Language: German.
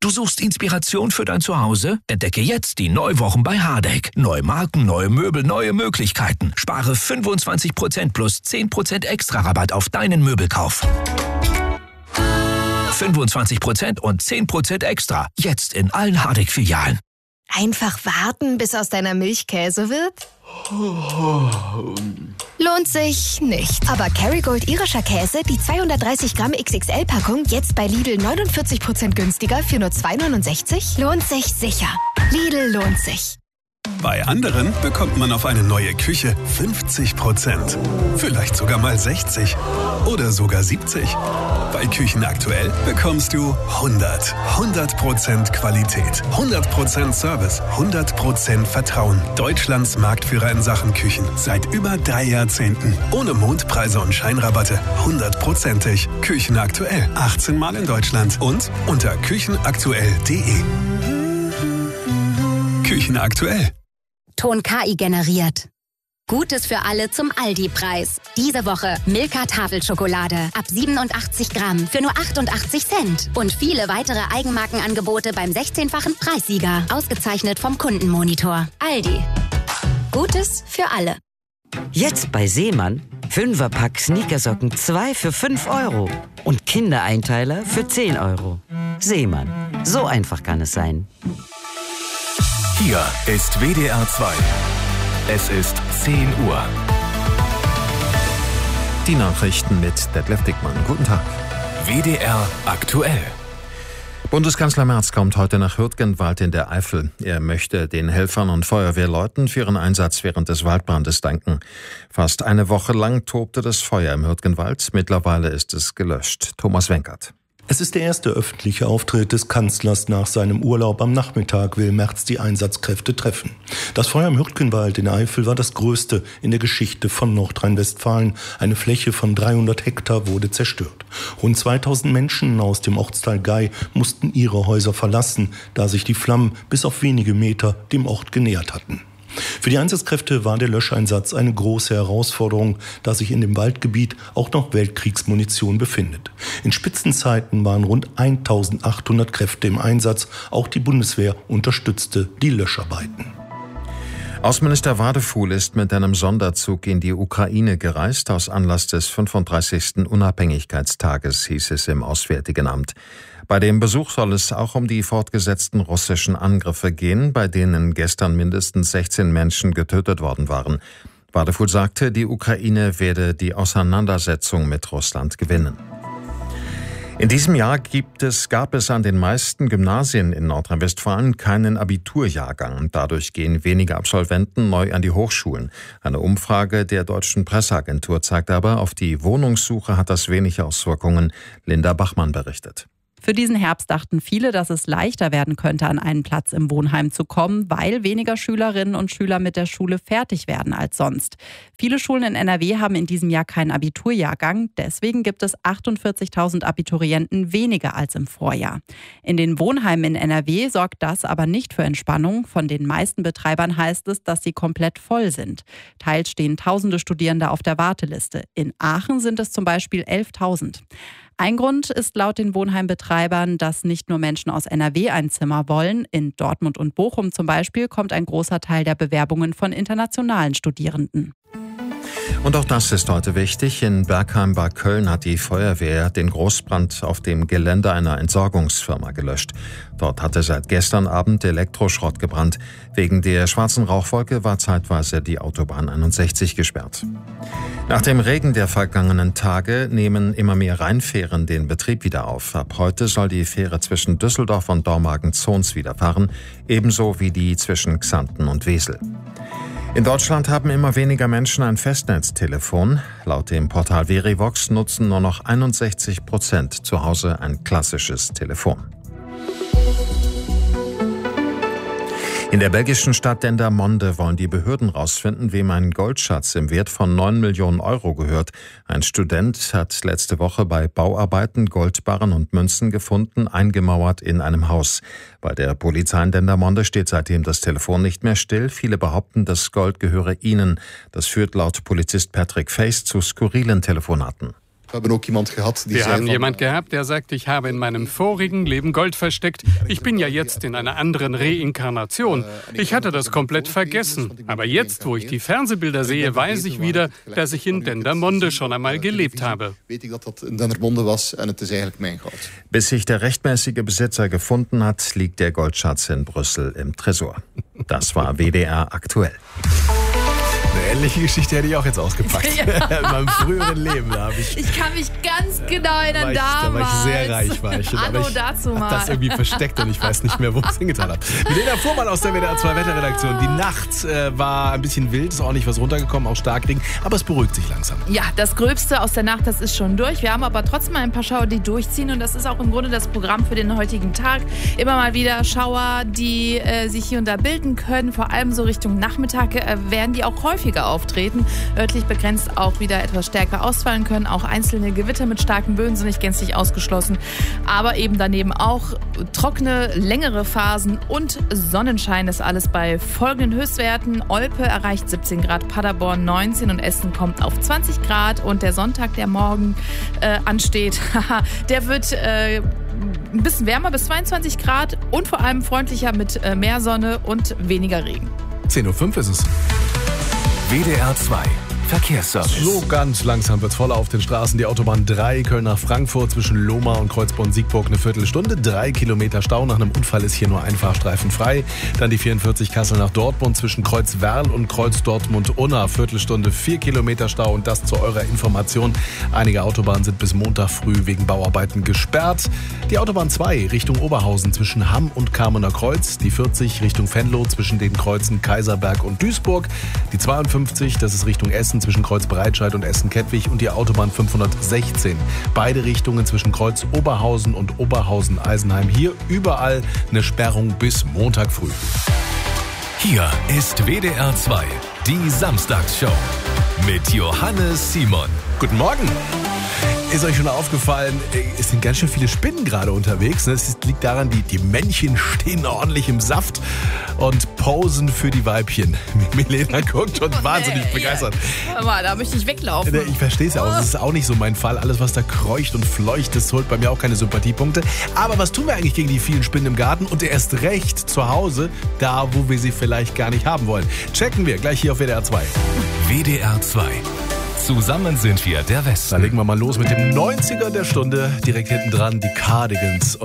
Du suchst Inspiration für dein Zuhause? Entdecke jetzt die Neuwochen bei Hardegg. Neue Marken, neue Möbel, neue Möglichkeiten. Spare 25% plus 10% extra Rabatt auf deinen Möbelkauf. 25% und 10% extra. Jetzt in allen Hardegg-Filialen. Einfach warten, bis aus deiner Milch Käse wird? Lohnt sich nicht. Aber Kerrygold irischer Käse, die 230 Gramm XXL-Packung, jetzt bei Lidl 49% günstiger für nur 2,69? Lohnt sich sicher. Lidl lohnt sich. Bei anderen bekommt man auf eine neue Küche 50%. Vielleicht sogar mal 60. Oder sogar 70. Bei Küchen aktuell bekommst du 100% Qualität, 100% Service, 100% Vertrauen. Deutschlands Marktführer in Sachen Küchen. Seit über 3 Jahrzehnten. Ohne Mondpreise und Scheinrabatte. 100%ig. Küchen aktuell. 18 Mal in Deutschland. Und unter küchenaktuell.de. Küchen aktuell. Ton KI generiert. Gutes für alle zum Aldi-Preis. Diese Woche Milka Tafelschokolade ab 87 Gramm für nur 88 Cent. Und viele weitere Eigenmarkenangebote beim 16-fachen Preissieger. Ausgezeichnet vom Kundenmonitor. Aldi. Gutes für alle. Jetzt bei Seemann 5er-Pack Sneakersocken 2 für 5 Euro. Und Kindereinteiler für 10 Euro. Seemann. So einfach kann es sein. Hier ist WDR 2. Es ist 10 Uhr. Die Nachrichten mit Detlef Dickmann. Guten Tag. WDR aktuell. Bundeskanzler Merz kommt heute nach Hürtgenwald in der Eifel. Er möchte den Helfern und Feuerwehrleuten für ihren Einsatz während des Waldbrandes danken. Fast eine Woche lang tobte das Feuer im Hürtgenwald. Mittlerweile ist es gelöscht. Thomas Wenkert. Es ist der erste öffentliche Auftritt des Kanzlers nach seinem Urlaub. Am Nachmittag will Merz die Einsatzkräfte treffen. Das Feuer im Hürtgenwald in Eifel war das größte in der Geschichte von Nordrhein-Westfalen. Eine Fläche von 300 Hektar wurde zerstört. Rund 2000 Menschen aus dem Ortsteil Gei mussten ihre Häuser verlassen, da sich die Flammen bis auf wenige Meter dem Ort genähert hatten. Für die Einsatzkräfte war der Löscheinsatz eine große Herausforderung, da sich in dem Waldgebiet auch noch Weltkriegsmunition befindet. In Spitzenzeiten waren rund 1800 Kräfte im Einsatz. Auch die Bundeswehr unterstützte die Löscharbeiten. Außenminister Wadefuhl ist mit einem Sonderzug in die Ukraine gereist, aus Anlass des 35. Unabhängigkeitstages, hieß es im Auswärtigen Amt. Bei dem Besuch soll es auch um die fortgesetzten russischen Angriffe gehen, bei denen gestern mindestens 16 Menschen getötet worden waren. Wadefuhl sagte, die Ukraine werde die Auseinandersetzung mit Russland gewinnen. In diesem Jahr gab es an den meisten Gymnasien in Nordrhein-Westfalen keinen Abiturjahrgang. Dadurch gehen weniger Absolventen neu an die Hochschulen. Eine Umfrage der Deutschen Presseagentur zeigt aber, auf die Wohnungssuche hat das wenig Auswirkungen. Linda Bachmann berichtet. Für diesen Herbst dachten viele, dass es leichter werden könnte, an einen Platz im Wohnheim zu kommen, weil weniger Schülerinnen und Schüler mit der Schule fertig werden als sonst. Viele Schulen in NRW haben in diesem Jahr keinen Abiturjahrgang. Deswegen gibt es 48.000 Abiturienten weniger als im Vorjahr. In den Wohnheimen in NRW sorgt das aber nicht für Entspannung. Von den meisten Betreibern heißt es, dass sie komplett voll sind. Teils stehen tausende Studierende auf der Warteliste. In Aachen sind es zum Beispiel 11.000. Ein Grund ist laut den Wohnheimbetreibern, dass nicht nur Menschen aus NRW ein Zimmer wollen. In Dortmund und Bochum zum Beispiel kommt ein großer Teil der Bewerbungen von internationalen Studierenden. Und auch das ist heute wichtig. In Bergheim bei Köln hat die Feuerwehr den Großbrand auf dem Gelände einer Entsorgungsfirma gelöscht. Dort hatte seit gestern Abend Elektroschrott gebrannt. Wegen der schwarzen Rauchwolke war zeitweise die Autobahn 61 gesperrt. Nach dem Regen der vergangenen Tage nehmen immer mehr Rheinfähren den Betrieb wieder auf. Ab heute soll die Fähre zwischen Düsseldorf und Dormagen-Zons wieder fahren, ebenso wie die zwischen Xanten und Wesel. In Deutschland haben immer weniger Menschen ein Festnetztelefon. Laut dem Portal Verivox nutzen nur noch 61% zu Hause ein klassisches Telefon. In der belgischen Stadt Dendermonde wollen die Behörden rausfinden, wem ein Goldschatz im Wert von 9 Millionen Euro gehört. Ein Student hat letzte Woche bei Bauarbeiten Goldbarren und Münzen gefunden, eingemauert in einem Haus. Bei der Polizei in Dendermonde steht seitdem das Telefon nicht mehr still. Viele behaupten, das Gold gehöre ihnen. Das führt laut Polizist Patrick Face zu skurrilen Telefonaten. Wir haben jemand gehabt, der sagt, ich habe in meinem vorigen Leben Gold versteckt. Ich bin ja jetzt in einer anderen Reinkarnation. Ich hatte das komplett vergessen. Aber jetzt, wo ich die Fernsehbilder sehe, weiß ich wieder, dass ich in Dendermonde schon einmal gelebt habe. Bis sich der rechtmäßige Besitzer gefunden hat, liegt der Goldschatz in Brüssel im Tresor. Das war WDR aktuell. Eine ähnliche Geschichte hätte ich auch jetzt ausgepackt. Ja. In meinem früheren Leben. Ich kann mich ganz genau erinnern, da war ich sehr reich. Aber ich habe das irgendwie versteckt und ich weiß nicht mehr, wo ich es hingetan habe. Milena Fuhrmann aus der WDR 2 Wetterredaktion. Die Nacht war ein bisschen wild, ist ordentlich was runtergekommen, auch Starkregen, aber es beruhigt sich langsam. Ja, das Gröbste aus der Nacht, das ist schon durch. Wir haben aber trotzdem ein paar Schauer, die durchziehen und das ist auch im Grunde das Programm für den heutigen Tag. Immer mal wieder Schauer, die sich hier und da bilden können, vor allem so Richtung Nachmittag werden die auch häufiger auftreten. Örtlich begrenzt auch wieder etwas stärker ausfallen können. Auch einzelne Gewitter mit starken Böen sind nicht gänzlich ausgeschlossen. Aber eben daneben auch trockene, längere Phasen und Sonnenschein. Das alles bei folgenden Höchstwerten. Olpe erreicht 17 Grad, Paderborn 19 und Essen kommt auf 20 Grad. Und der Sonntag, der morgen ansteht, der wird ein bisschen wärmer bis 22 Grad und vor allem freundlicher mit mehr Sonne und weniger Regen. 10:05 Uhr ist es. WDR 2 Verkehrsservice. So ganz langsam wird's voller auf den Straßen. Die Autobahn 3 Köln nach Frankfurt zwischen Lohmar und Kreuzborn-Siegburg eine Viertelstunde. 3 Kilometer Stau. Nach einem Unfall ist hier nur ein Fahrstreifen frei. Dann die 44 Kassel nach Dortmund zwischen Kreuz-Werl und Kreuz-Dortmund-Unna. Viertelstunde 4 Kilometer Stau. Und das zu eurer Information. Einige Autobahnen sind bis Montag früh wegen Bauarbeiten gesperrt. Die Autobahn 2 Richtung Oberhausen zwischen Hamm und Kamener Kreuz. Die 40 Richtung Venlo zwischen den Kreuzen Kaiserberg und Duisburg. Die 52, das ist Richtung Essen zwischen Kreuz Breitscheid und Essen-Kettwig und die Autobahn 516. Beide Richtungen zwischen Kreuz Oberhausen und Oberhausen-Eisenheim. Hier überall eine Sperrung bis Montag früh. Hier ist WDR 2, die Samstagsshow mit Johannes Simon. Guten Morgen. Ist euch schon aufgefallen, es sind ganz schön viele Spinnen gerade unterwegs. Das liegt daran, die Männchen stehen ordentlich im Saft und posen für die Weibchen. Milena guckt und wahnsinnig begeistert. Aber da möchte ich weglaufen. Ich verstehe es ja auch. Das ist auch nicht so mein Fall. Alles, was da kreucht und fleucht, das holt bei mir auch keine Sympathiepunkte. Aber was tun wir eigentlich gegen die vielen Spinnen im Garten und erst recht zu Hause, da wo wir sie vielleicht gar nicht haben wollen? Checken wir gleich hier auf WDR 2. WDR 2. Zusammen sind wir der Westen. Da legen wir mal los mit dem 90er der Stunde. Direkt hinten dran die Cardigans.